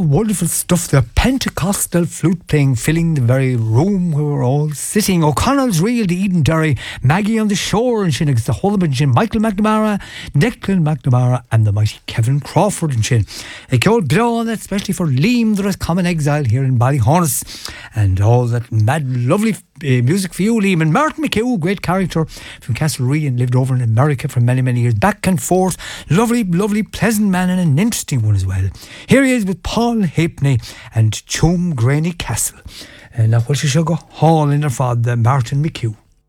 wonderful stuff. The Pentecostal flute playing, filling the very room where we're all sitting. O'Connell's Reel, the Eden Derry, Maggie on the Shore, and Shinnigs, the Hullabin, Michael McNamara, Declan McNamara, and the mighty Kevin Crawford and Shin. A cold blow on that, especially for Liam, the common exile here in Ballyhornis, and all that mad, lovely music for you, Liam. And Martin McHugh, great character from Castlereagh, and lived over in America for many, many years, back and forth. Lovely, lovely, pleasant man, and an interesting one as well. Here he is with Paul Halfpenny and Chum Granny Castle. And now, what should go? Hall in their father, Martin McHugh.